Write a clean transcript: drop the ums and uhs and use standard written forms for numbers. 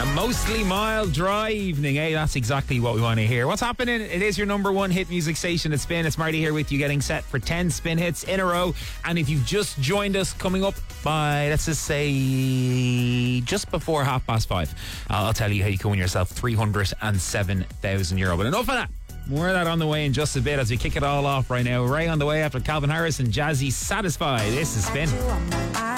A mostly mild, dry evening, eh? That's exactly what we want to hear. What's happening? It is your number one hit music station at Spin. It's Marty here with you, getting set for 10 Spin hits in a row. And if you've just joined us, coming up by, let's just say, just before 5:30, I'll tell you how you can win yourself €307,000. But enough of that. More of that on the way in just a bit as we kick it all off right now. Ray on the way after Calvin Harris and Jazzy Satisfied. This is Spin.